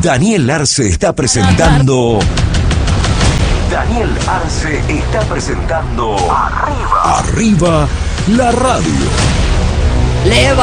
Daniel Arce está presentando. Daniel Arce está presentando. Arriba la radio. Leva.